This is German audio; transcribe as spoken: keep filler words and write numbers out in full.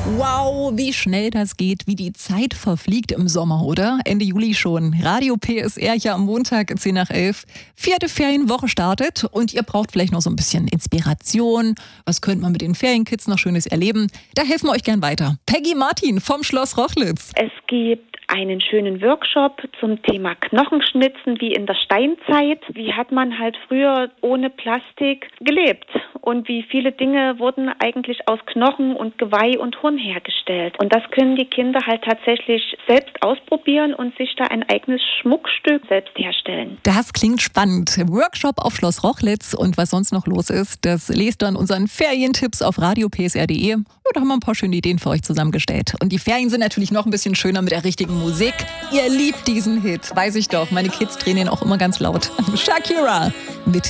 Wow, wie schnell das geht, wie die Zeit verfliegt im Sommer, oder? Ende Juli schon. Radio P S R hier am Montag, zehn nach elf. Vierte Ferienwoche startet und ihr braucht vielleicht noch so ein bisschen Inspiration. Was könnte man mit den Ferienkids noch Schönes erleben? Da helfen wir euch gern weiter. Peggy Martin vom Schloss Rochlitz. Es gibt einen schönen Workshop zum Thema Knochenschnitzen wie in der Steinzeit. Wie hat man halt früher ohne Plastik gelebt? Und wie viele Dinge wurden eigentlich aus Knochen und Geweih und Horn hergestellt. Und das können die Kinder halt tatsächlich selbst ausprobieren und sich da ein eigenes Schmuckstück selbst herstellen. Das klingt spannend. Workshop auf Schloss Rochlitz und was sonst noch los ist, das lest ihr in unseren Ferientipps auf radio p s r punkt d e. Da haben wir ein paar schöne Ideen für euch zusammengestellt. Und die Ferien sind natürlich noch ein bisschen schöner mit der richtigen Musik. Ihr liebt diesen Hit, weiß ich doch. Meine Kids drehen ihn auch immer ganz laut. Shakira mit